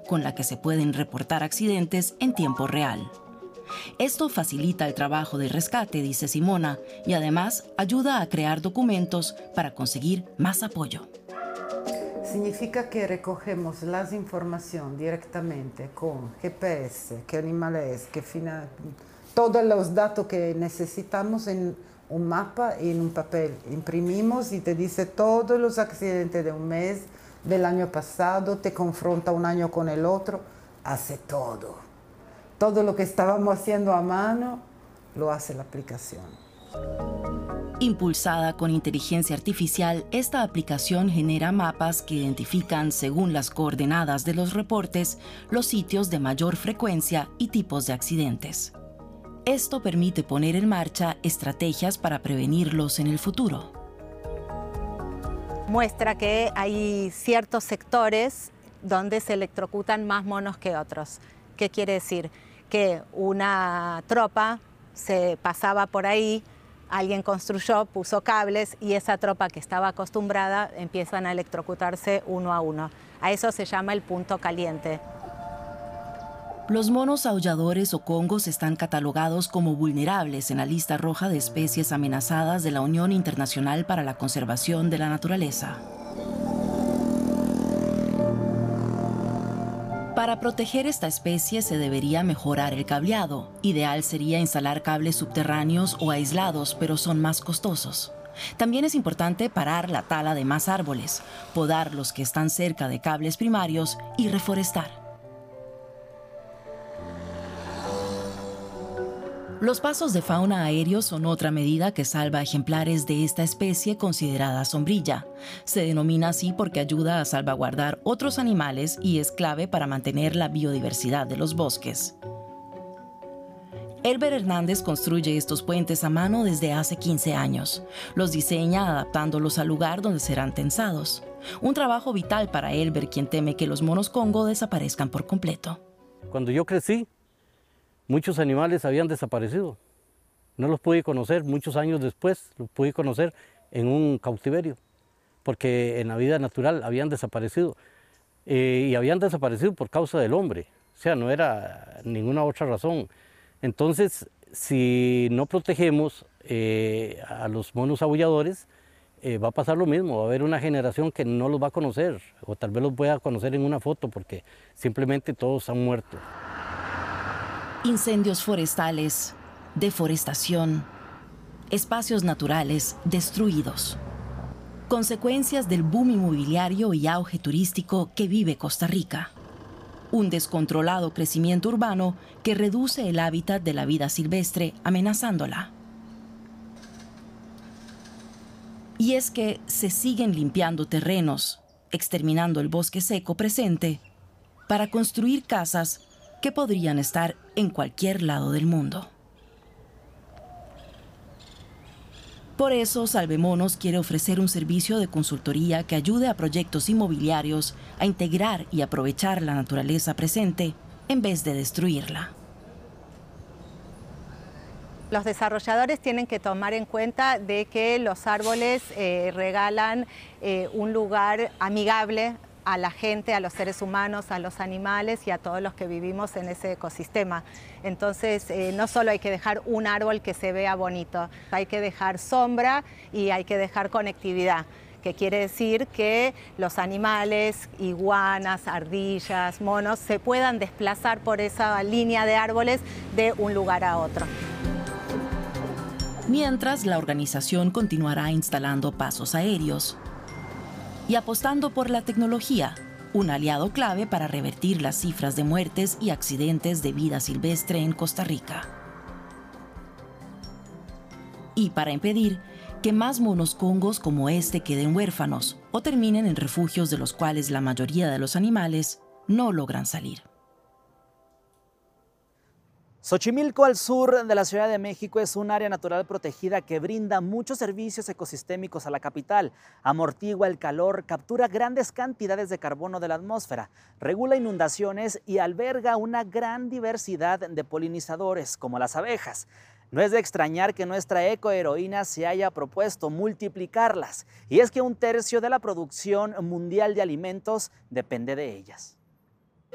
con la que se pueden reportar accidentes en tiempo real. Esto facilita el trabajo de rescate, dice Simona, y además ayuda a crear documentos para conseguir más apoyo. Significa que recogemos las informaciones directamente con GPS, qué animal es, todos los datos que necesitamos en un mapa y en un papel. Imprimimos y te dice todos los accidentes de un mes, del año pasado, te confronta un año con el otro, hace todo. Todo lo que estábamos haciendo a mano lo hace la aplicación. Impulsada con inteligencia artificial, esta aplicación genera mapas que identifican, según las coordenadas de los reportes, los sitios de mayor frecuencia y tipos de accidentes. Esto permite poner en marcha estrategias para prevenirlos en el futuro. Muestra que hay ciertos sectores donde se electrocutan más monos que otros. ¿Qué quiere decir? Que una tropa se pasaba por ahí, alguien construyó, puso cables y esa tropa que estaba acostumbrada empiezan a electrocutarse uno a uno. A eso se llama el punto caliente. Los monos aulladores o congos están catalogados como vulnerables en la lista roja de especies amenazadas de la Unión Internacional para la Conservación de la Naturaleza. Para proteger esta especie se debería mejorar el cableado. Ideal sería instalar cables subterráneos o aislados, pero son más costosos. También es importante parar la tala de más árboles, podar los que están cerca de cables primarios y reforestar. Los pasos de fauna aéreos son otra medida que salva ejemplares de esta especie considerada sombrilla. Se denomina así porque ayuda a salvaguardar otros animales y es clave para mantener la biodiversidad de los bosques. Elber Hernández construye estos puentes a mano desde hace 15 años. Los diseña adaptándolos al lugar donde serán tensados. Un trabajo vital para Elber, quien teme que los monos congo desaparezcan por completo. Cuando yo crecí, muchos animales habían desaparecido. No los pude conocer, muchos años después los pude conocer en un cautiverio, porque en la vida natural habían desaparecido. Y habían desaparecido por causa del hombre, o sea, no era ninguna otra razón. Entonces, si no protegemos a los monos aulladores, va a pasar lo mismo, va a haber una generación que no los va a conocer, o tal vez los pueda conocer en una foto, porque simplemente todos han muerto. Incendios forestales, deforestación, espacios naturales destruidos. Consecuencias del boom inmobiliario y auge turístico que vive Costa Rica. Un descontrolado crecimiento urbano que reduce el hábitat de la vida silvestre, amenazándola. Y es que se siguen limpiando terrenos, exterminando el bosque seco presente, para construir casas que podrían estar en cualquier lado del mundo. Por eso, Salvemonos quiere ofrecer un servicio de consultoría que ayude a proyectos inmobiliarios a integrar y aprovechar la naturaleza presente en vez de destruirla. Los desarrolladores tienen que tomar en cuenta de que los árboles regalan un lugar amigable a la gente, a los seres humanos, a los animales y a todos los que vivimos en ese ecosistema. Entonces, no solo hay que dejar un árbol que se vea bonito, hay que dejar sombra y hay que dejar conectividad, que quiere decir que los animales, iguanas, ardillas, monos, se puedan desplazar por esa línea de árboles de un lugar a otro. Mientras, la organización continuará instalando pasos aéreos y apostando por la tecnología, un aliado clave para revertir las cifras de muertes y accidentes de vida silvestre en Costa Rica. Y para impedir que más monos congos como este queden huérfanos o terminen en refugios de los cuales la mayoría de los animales no logran salir. Xochimilco, al sur de la Ciudad de México, es un área natural protegida que brinda muchos servicios ecosistémicos a la capital. Amortigua el calor, captura grandes cantidades de carbono de la atmósfera, regula inundaciones y alberga una gran diversidad de polinizadores, como las abejas. No es de extrañar que nuestra ecoheroína se haya propuesto multiplicarlas, y es que 1/3 de la producción mundial de alimentos depende de ellas.